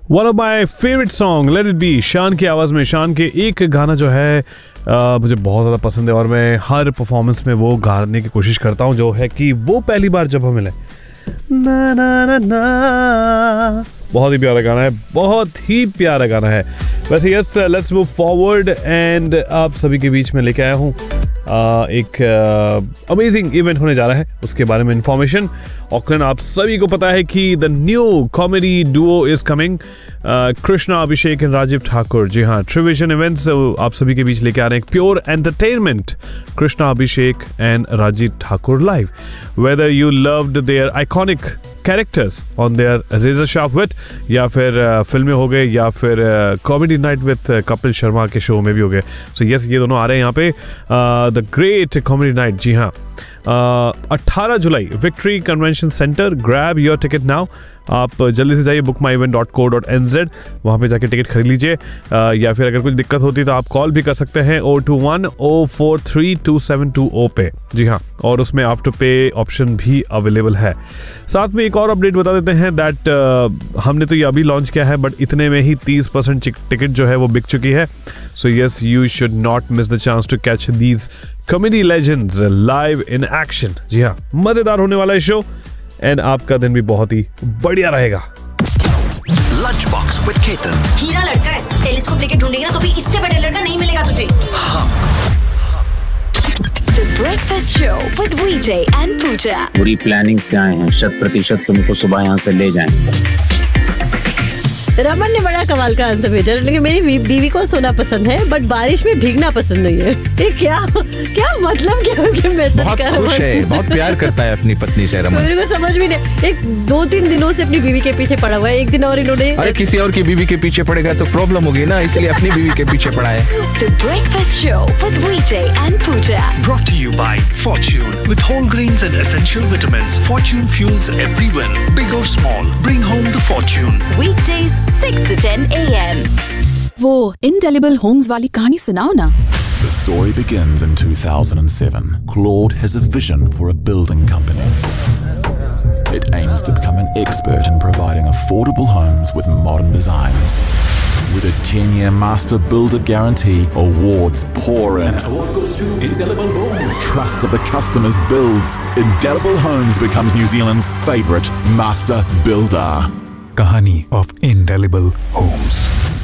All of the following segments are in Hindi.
One of my favourite song let it be, शान की आवाज़ में। शान के एक गाना जो है मुझे बहुत ज़्यादा पसंद है और मैं हर परफॉर्मेंस में वो गाने की कोशिश करता हूँ, जो है कि वो पहली बार जब हम मिले ना ना ना ना। बहुत ही प्यारा गाना है, बहुत ही प्यारा गाना है। वैसे yes, let's move forward and आप सभी के बीच में लेके आया हूँ एक अमेजिंग इवेंट होने जा रहा है, उसके बारे में इंफॉर्मेशन। ऑकलैंड आप सभी को पता है कि the new comedy Duo is coming, Krishna Abhishek and Rajiv Thakur. जी हाँ, ट्रिविजन इवेंट्स आप सभी के बीच लेके आ रहे हैं pure entertainment, Krishna Abhishek and Rajiv Thakur live. Whether you loved there iconic characters on their razor sharp विट, या फिर फिल्में हो गए, या फिर comedy night with Kapil Sharma के शो में भी हो गए। सो यस, ये दोनों आ रहे हैं यहाँ पे, द ग्रेट कॉमेडी नाइट। जी हाँ, 18 जुलाई victory convention centre. Grab your ticket now. आप जल्दी से जाइए bookmyevent.co.nz, वहाँ पे जाके टिकट खरीद लीजिए, या फिर अगर कुछ दिक्कत होती है तो आप कॉल भी कर सकते हैं 021-043-2720 पे। जी हाँ, और उसमें आफ्टर पे ऑप्शन भी अवेलेबल है। साथ में एक और अपडेट बता देते हैं दैट हमने तो ये अभी लॉन्च किया है, बट इतने में ही 30% टिकट जो है वो बिक चुकी है। So yes, you should not miss the chance to catch these comedy legends live in action. जी हाँ, मजेदार होने वाला है शो एंड आपका दिन भी बहुत ही बढ़िया रहेगा। Lunch box with Ketan. हीरा लड़का है, टेलीस्कोप लेके ढूंढेगा ना तो भी इससे बड़ा लड़का नहीं मिलेगा तुझे। The Breakfast Show with VJ and Pooja. पूरी प्लानिंग से आए हैं, 100% तुमको सुबह यहाँ से ले जाएंगे। रमन ने बड़ा कमाल का आंसर भेजा, लेकिन मेरी बीवी को सोना पसंद है बट बारिश में भीगना पसंद नहीं है। ये क्या मतलब क्या मैसेज बहुत खुश है, बहुत प्यार करता है अपनी पत्नी से रमन। मेरे को समझ भी नहीं, एक 2-3 दिनों से अपनी बीवी के पीछे पड़ा हुआ है। एक दिन और इन्होंने अरे किसी और की बीवी के पीछे पड़ेगा तो प्रॉब्लम होगी ना, इसलिए अपनी बीवी के पीछे पड़ा है। The Breakfast Show with VJ and Pooja. Brought to you by Fortune. With whole grains and essential vitamins, Fortune fuels every win. Big or small, bring home the fortune. Weekdays 6 to 10 a.m. वो Indelible Homes वाली कहानी सुनाओ ना। The story begins in 2007. Claude has a vision for a building company. It aims to become an expert in providing affordable homes with modern designs. With a 10-year master builder guarantee, awards pour in. Award goes to Indelible Homes. Trust of the customers builds. Indelible Homes becomes New Zealand's favourite master builder. Kahani of Indelible Homes.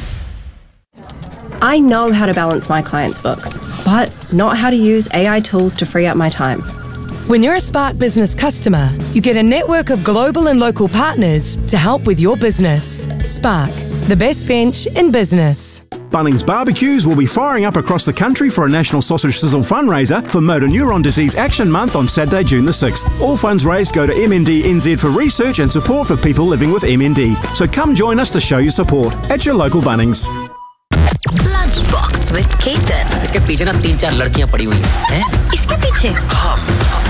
I know how to balance my clients' books, but not how to use AI tools to free up my time. When you're a Spark Business customer, you get a network of global and local partners to help with your business. Spark, the best bench in business. Bunnings Barbecues will be firing up across the country for a National Sausage Sizzle fundraiser for Motor Neuron Disease Action Month on Saturday, June the 6th. All funds raised go to MND NZ for research and support for people living with MND. So come join us to show your support at your local Bunnings. Lunchbox with Ketan. इसके पीछे ना 3-4 लड़कियां पड़ी हुई हैं। इसके पीछे? हम